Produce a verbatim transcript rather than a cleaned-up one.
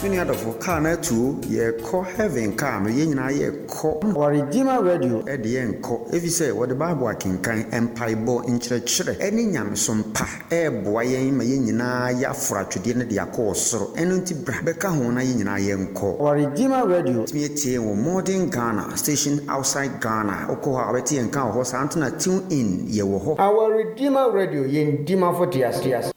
Aswini adofo car na tuo ye kɔ heaven car no ye nyina ye kɔ our Redeemer Radio e de ye nkɔ efise wo de Bible akenkan empaibo nkyerɛkyerɛ eni nyamesom pa e boa yen ma ye nyina ya afratwede ne de akɔ osoro eno nti bra beka ho na ye nyina ye nkɔ our Redeemer Radio me tie wo modern Ghana station outside Ghana okɔ ha beti enka ho sa antena tune in ye wo ho our Redeemer Radio ye ndima for dias dias